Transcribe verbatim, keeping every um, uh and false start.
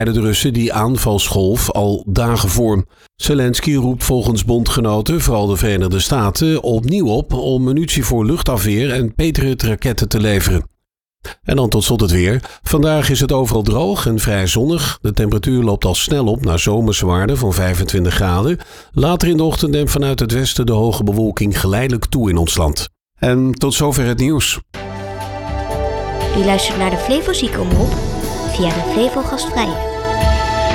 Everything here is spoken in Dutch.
De Russen die aanvalsgolf al dagen voor. Zelensky roept volgens bondgenoten, vooral de Verenigde Staten, opnieuw op om munitie voor luchtafweer en Patriot-raketten te leveren. En dan tot slot het weer. Vandaag is het overal droog en vrij zonnig. De temperatuur loopt al snel op naar zomerse waarden van vijfentwintig graden. Later in de ochtend neemt vanuit het westen de hoge bewolking geleidelijk toe in ons land. En tot zover het nieuws. U luistert naar de Flevo Ziekenomroep via de Flevo Gastvrije.